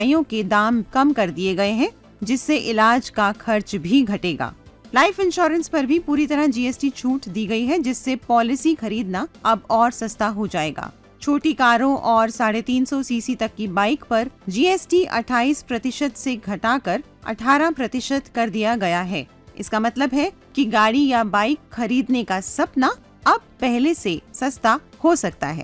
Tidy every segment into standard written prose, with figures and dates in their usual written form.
दवाइयों के दाम कम कर दिए गए हैं, जिससे इलाज का खर्च भी घटेगा। लाइफ इंश्योरेंस पर भी पूरी तरह जीएसटी छूट दी गई है, जिससे पॉलिसी खरीदना अब और सस्ता हो जाएगा। छोटी कारों और 350 सीसी तक की बाइक पर जीएसटी 28% से घटाकर 18% कर दिया गया है। इसका मतलब है कि गाड़ी या बाइक खरीदने का सपना अब पहले से सस्ता हो सकता है।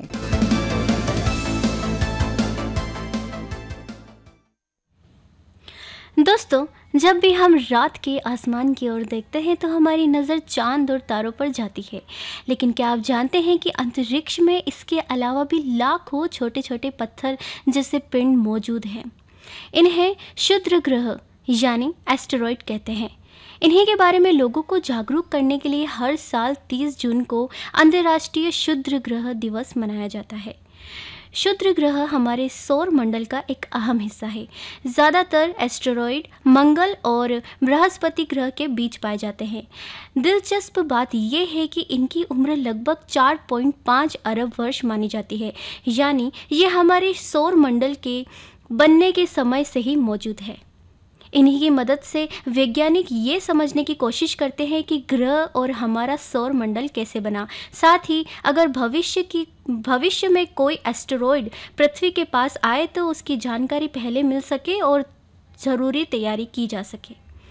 दोस्तों, जब भी हम रात के आसमान की ओर देखते हैं तो हमारी नज़र चांद और तारों पर जाती है। लेकिन क्या आप जानते हैं कि अंतरिक्ष में इसके अलावा भी लाखों छोटे छोटे पत्थर जैसे पिंड मौजूद हैं। इन्हें क्षुद्र ग्रह यानी एस्टेरॉयड कहते हैं। इन्हीं के बारे में लोगों को जागरूक करने के लिए हर साल 30 जून को अंतर्राष्ट्रीय क्षुद्र ग्रह दिवस मनाया जाता है। क्षुद्र ग्रह हमारे सौर मंडल का एक अहम हिस्सा है। ज़्यादातर एस्टेरॉयड मंगल और बृहस्पति ग्रह के बीच पाए जाते हैं। दिलचस्प बात यह है कि इनकी उम्र लगभग 4.5 अरब वर्ष मानी जाती है, यानी ये हमारे सौर मंडल के बनने के समय से ही मौजूद है। इन्हीं की मदद से वैज्ञानिक ये समझने की कोशिश करते हैं कि ग्रह और हमारा सौर मंडल कैसे बना। साथ ही अगर भविष्य में कोई एस्टेरॉयड पृथ्वी के पास आए तो उसकी जानकारी पहले मिल सके और ज़रूरी तैयारी की जा सके।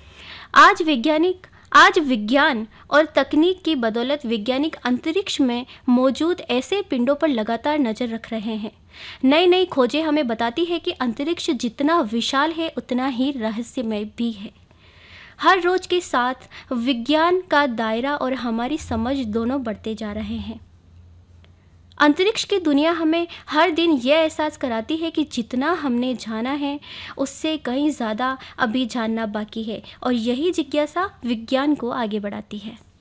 आज विज्ञान और तकनीक की बदौलत वैज्ञानिक अंतरिक्ष में मौजूद ऐसे पिंडों पर लगातार नज़र रख रहे हैं। नई नई खोजें हमें बताती है कि अंतरिक्ष जितना विशाल है उतना ही रहस्यमय भी है। हर रोज के साथ विज्ञान का दायरा और हमारी समझ दोनों बढ़ते जा रहे हैं। अंतरिक्ष की दुनिया हमें हर दिन यह एहसास कराती है कि जितना हमने जाना है उससे कहीं ज़्यादा अभी जानना बाकी है, और यही जिज्ञासा विज्ञान को आगे बढ़ाती है।